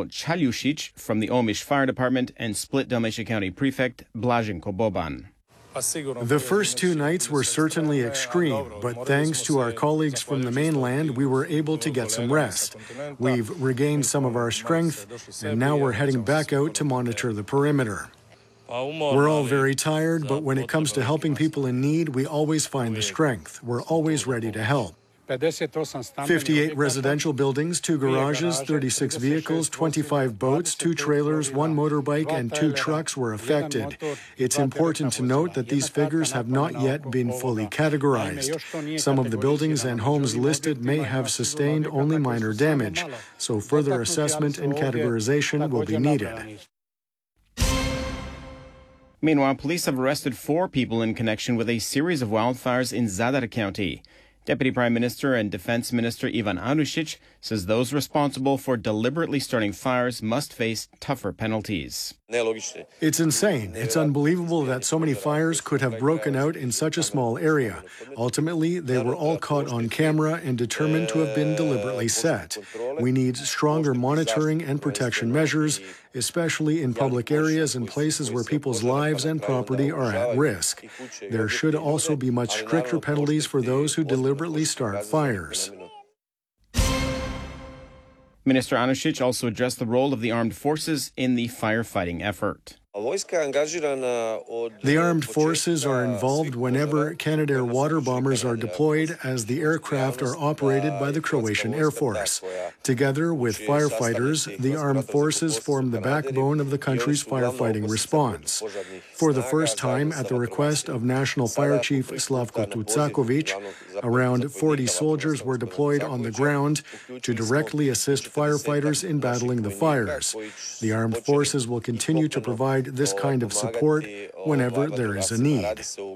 Mihailo Chalyušić from the Omiš Fire Department and Split Dalmatia County Prefect Blaženko Boban. The first 2 nights were certainly extreme, but thanks to our colleagues from the mainland, we were able to get some rest. We've regained some of our strength, and now we're heading back out to monitor the perimeter. We're all very tired, but when it comes to helping people in need, we always find the strength. We're always ready to help. 58 residential buildings, 2 garages, 36 vehicles, 25 boats, 2 trailers, 1 motorbike, and 2 trucks were affected. It's important to note that these figures have not yet been fully categorized. Some of the buildings and homes listed may have sustained only minor damage, so further assessment and categorization will be needed. Meanwhile, police have arrested 4 people in connection with a series of wildfires in Zadar County. Deputy Prime Minister and Defense Minister Ivan Anušić says those responsible for deliberately starting fires must face tougher penalties. It's insane. It's unbelievable that so many fires could have broken out in such a small area. Ultimately, they were all caught on camera and determined to have been deliberately set. We need stronger monitoring and protection measures, especially in public areas and places where people's lives and property are at risk. There should also be much stricter penalties for those who deliberately start fires. Minister Anušić also addressed the role of the armed forces in the firefighting effort. The armed forces are involved whenever Canadair water bombers are deployed, as the aircraft are operated by the Croatian Air Force. Together with firefighters, the armed forces form the backbone of the country's firefighting response. For the first time, at the request of National Fire Chief Slavko Tucakovic, around 40 soldiers were deployed on the ground to directly assist firefighters in battling the fires. The armed forces will continue to provide this kind of support whenever there is a need.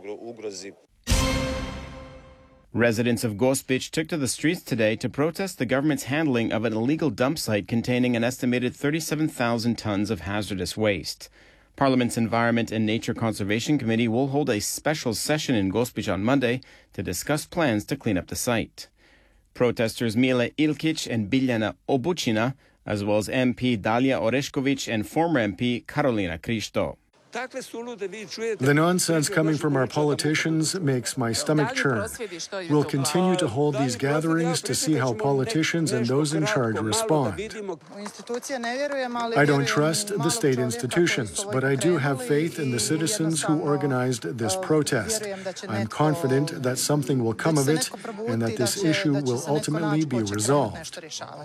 Residents of Gospić took to the streets today to protest the government's handling of an illegal dump site containing an estimated 37,000 tons of hazardous waste. Parliament's Environment and Nature Conservation Committee will hold a special session in Gospić on Monday to discuss plans to clean up the site. Protesters Mile Ilkic and Biljana Obuchina, as well as MP Dalia Orešković and former MP Karolina Krišto. The nonsense coming from our politicians makes my stomach churn. We'll continue to hold these gatherings to see how politicians and those in charge respond. I don't trust the state institutions, but I do have faith in the citizens who organized this protest. I'm confident that something will come of it and that this issue will ultimately be resolved.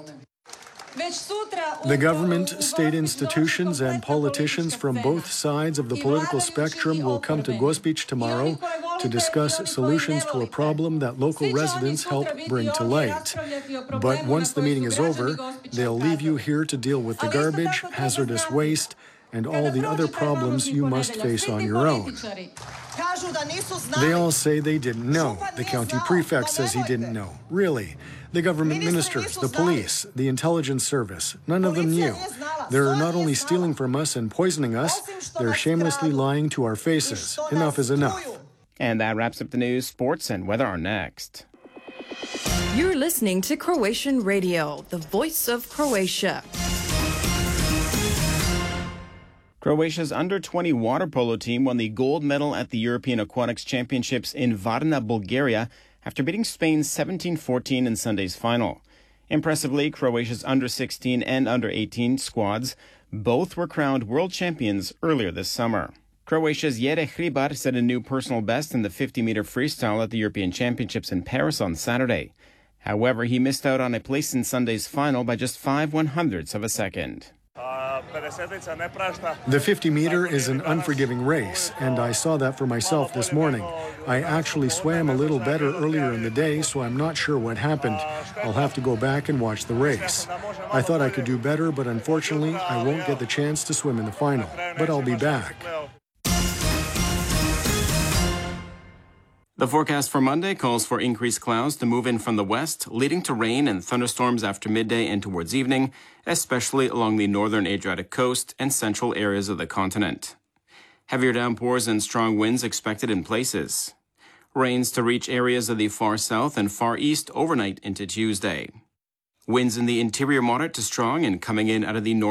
The government, state institutions, and politicians from both sides of the political spectrum will come to Gospić tomorrow to discuss solutions to a problem that local residents helped bring to light. But once the meeting is over, they'll leave you here to deal with the garbage, hazardous waste, and all the other problems you must face on your own. They all say they didn't know. The county prefect says he didn't know. Really? The government ministers, the police, the intelligence service, none of them knew. They're not only stealing from us and poisoning us, they're shamelessly lying to our faces. Enough is enough. And that wraps up the news. Sports and weather are next. You're listening to Croatian Radio, the voice of Croatia. Croatia's under-20 water polo team won the gold medal at the European Aquatics Championships in Varna, Bulgaria, after beating Spain 17-14 in Sunday's final. Impressively, Croatia's under-16 and under-18 squads both were crowned world champions earlier this summer. Croatia's Jere Hribar set a new personal best in the 50-meter freestyle at the European Championships in Paris on Saturday. However, he missed out on a place in Sunday's final by just 5/100ths of a second. The 50-meter is an unforgiving race, and I saw that for myself this morning. I actually swam a little better earlier in the day, so I'm not sure what happened. I'll have to go back and watch the race. I thought I could do better, but unfortunately, I won't get the chance to swim in the final. But I'll be back. The forecast for Monday calls for increased clouds to move in from the west, leading to rain and thunderstorms after midday and towards evening, especially along the northern Adriatic coast and central areas of the continent. Heavier downpours and strong winds expected in places. Rains to reach areas of the far south and far east overnight into Tuesday. Winds in the interior moderate to strong and coming in out of the north.